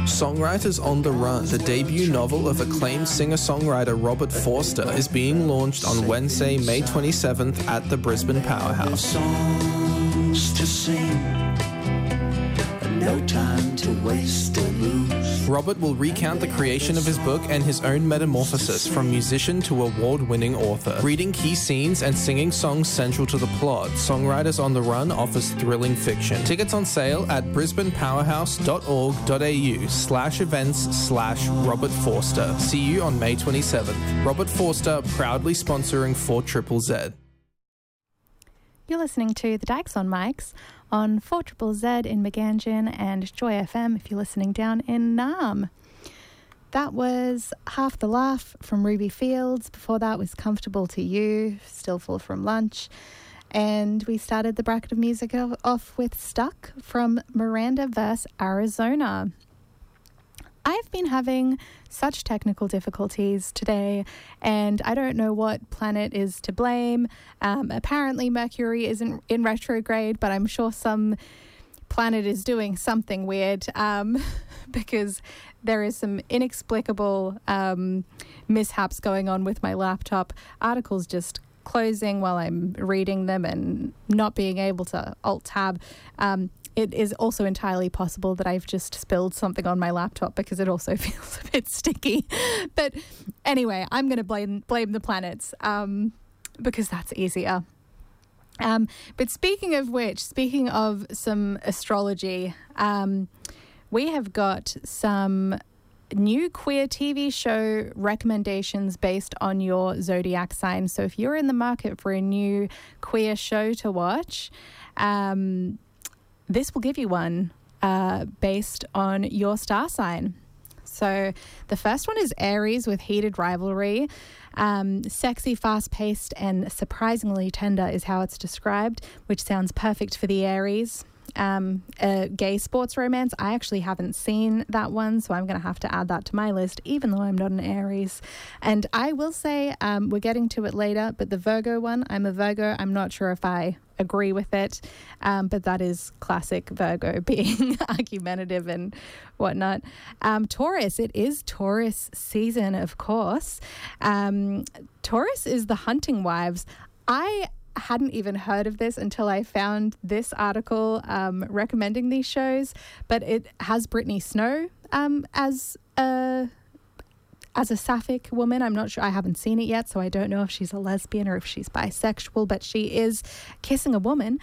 Songwriters on the Run, the debut novel of acclaimed singer-songwriter Robert Forster, is being launched on Wednesday, May 27th at the Brisbane Powerhouse. Songs to sing, no time to waste or lose. Robert will recount the creation of his book and his own metamorphosis from musician to award-winning author. Reading key scenes and singing songs central to the plot, Songwriters on the Run offers thrilling fiction. Tickets on sale at brisbanepowerhouse.org.au/events/Robert Forster. See you on May 27th. Robert Forster, proudly sponsoring 4ZZZ. You're listening to The Dykes on Mics on 4ZZZ in Magangin and Joy FM if you're listening down in Naarm. That was Half the Laugh from Ruby Fields. Before that was Comfortable to You, Still Full from Lunch. And we started the bracket of music off with Stuck from Miranda vs. Arizona. I've been having such technical difficulties today, and I don't know what planet is to blame. Apparently Mercury isn't in retrograde, but I'm sure some planet is doing something weird because there is some inexplicable mishaps going on with my laptop. Articles just closing while I'm reading them and not being able to Alt-Tab. It is also entirely possible that I've just spilled something on my laptop because it also feels a bit sticky. But anyway, I'm going to blame the planets because that's easier. But speaking of some astrology, we have got some new queer TV show recommendations based on your zodiac sign. So if you're in the market for a new queer show to watch, this will give you one based on your star sign. So the first one is Aries with Heated Rivalry. Sexy, fast-paced and surprisingly tender is how it's described, which sounds perfect for the Aries. A gay sports romance. I actually haven't seen that one, so I'm going to have to add that to my list, even though I'm not an Aries. And I will say, we're getting to it later, but the Virgo one, I'm a Virgo. I'm not sure if I agree with it, but that is classic Virgo, being argumentative and whatnot. Taurus, it is Taurus season, of course. Taurus is the Hunting Wives. I hadn't even heard of this until I found this article recommending these shows, but it has Brittany Snow as a sapphic woman. I'm not sure. I haven't seen it yet, so I don't know if she's a lesbian or if she's bisexual, but she is kissing a woman.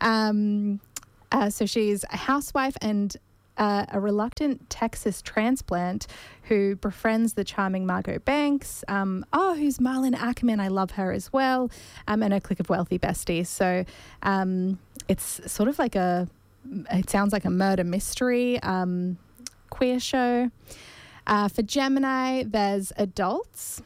So she's a housewife and a reluctant Texas transplant who befriends the charming Margot Banks, who's Marlon Ackerman. I love her as well, and a clique of wealthy besties. So it's sort of like it sounds like a murder mystery queer show. For Gemini, there's Adults.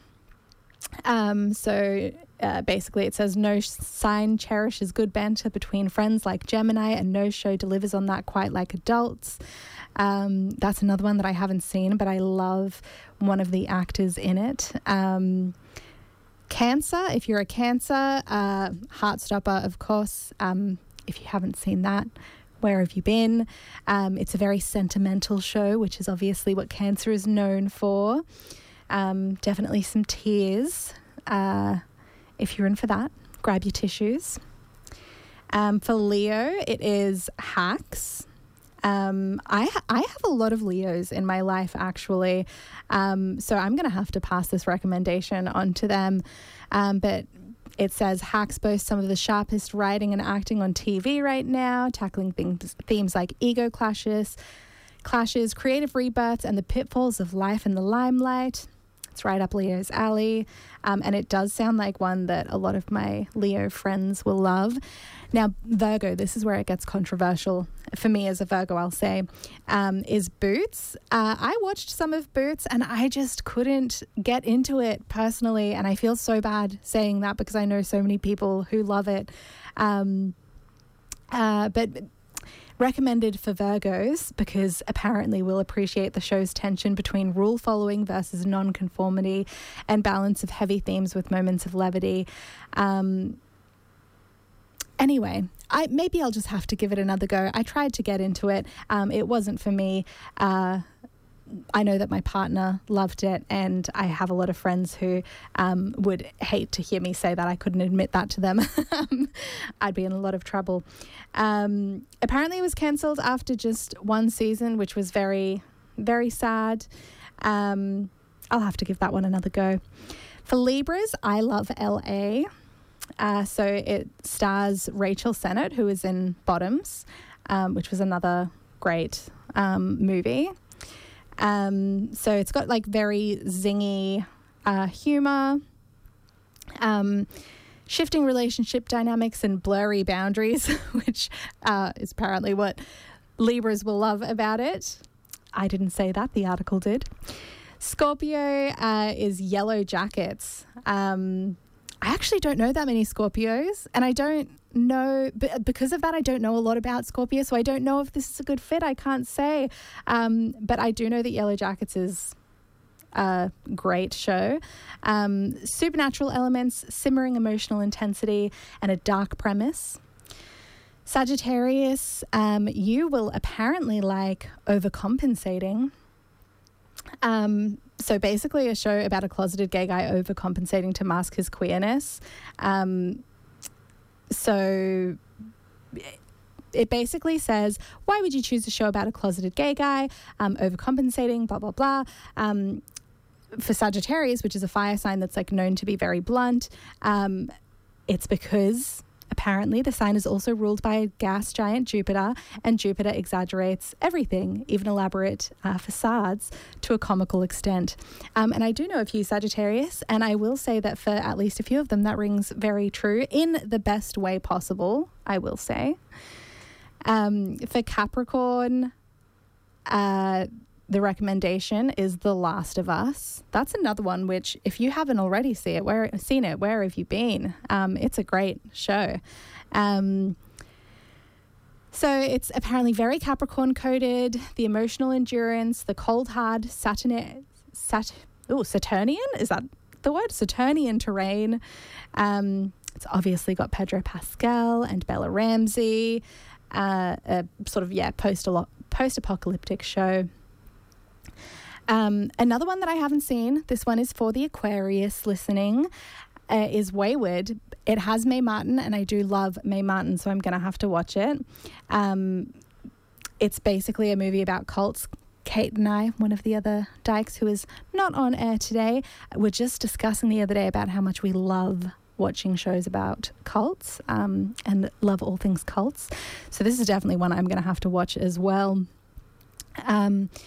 Basically it says no sign cherishes good banter between friends like Gemini, and no show delivers on that quite like Adults. That's another one that I haven't seen, but I love one of the actors in it. Cancer, if you're a Cancer, Heartstopper, of course. If you haven't seen that, where have you been? It's a very sentimental show, which is obviously what Cancer is known for. Definitely some tears. If you're in for that, grab your tissues. For Leo, it is Hacks. I have a lot of Leos in my life, actually. So I'm going to have to pass this recommendation on to them. But it says Hacks boasts some of the sharpest writing and acting on TV right now, tackling themes like ego clashes, creative rebirths, and the pitfalls of life in the limelight. It's right up Leo's alley, and it does sound like one that a lot of my Leo friends will love. Now, Virgo, this is where it gets controversial for me as a Virgo, I'll say, is Boots. I watched some of Boots and I just couldn't get into it personally, and I feel so bad saying that because I know so many people who love it. But recommended for Virgos because apparently we'll appreciate the show's tension between rule following versus non-conformity and balance of heavy themes with moments of levity. Anyway, Maybe I'll just have to give it another go. I tried to get into it. It wasn't for me. I know that my partner loved it, and I have a lot of friends who would hate to hear me say that. I couldn't admit that to them. I'd be in a lot of trouble. Apparently it was cancelled after just one season, which was very, very sad. I'll have to give that one another go. For Libras, I Love LA. So it stars Rachel Sennett, who is in Bottoms, which was another great movie. So it's got like very zingy humor, shifting relationship dynamics and blurry boundaries, which is apparently what Libras will love about it. I didn't say that, the article did. Scorpio is Yellow Jackets. I actually don't know that many Scorpios, and I don't know, because of that, I don't know a lot about Scorpio, so I don't know if this is a good fit. I can't say. But I do know that Yellow Jackets is a great show. Supernatural elements, simmering emotional intensity, and a dark premise. Sagittarius, you will apparently like Overcompensating. So basically a show about a closeted gay guy overcompensating to mask his queerness. So it basically says, why would you choose a show about a closeted gay guy overcompensating, blah, blah, blah. For Sagittarius, which is a fire sign that's like known to be very blunt, it's because apparently the sign is also ruled by a gas giant Jupiter, and Jupiter exaggerates everything, even elaborate facades, to a comical extent. And I do know a few Sagittarius, and I will say that for at least a few of them, that rings very true in the best way possible, I will say. For Capricorn, the recommendation is The Last of Us. That's another one which, if you haven't already seen it, where have you been? It's a great show. So it's apparently very Capricorn coded. The emotional endurance, the cold hard Saturnian, is that the word? Saturnian terrain. It's obviously got Pedro Pascal and Bella Ramsey. A sort of post-apocalyptic show. Another one that I haven't seen, this one is for the Aquarius listening, is Wayward. It has Mae Martin, and I do love Mae Martin, so I'm going to have to watch it. It's basically a movie about cults. Kate and I, one of the other dykes who is not on air today, were just discussing the other day about how much we love watching shows about cults and love all things cults. So this is definitely one I'm going to have to watch as well.